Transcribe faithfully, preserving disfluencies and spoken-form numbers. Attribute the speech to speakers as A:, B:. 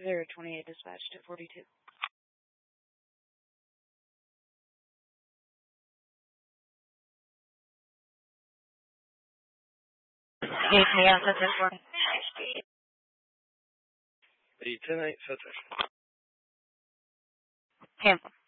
A: Zero twenty-eight dispatched to forty-two.
B: Yeah, that's it for
C: eight ten eight, set session.
B: Cancel.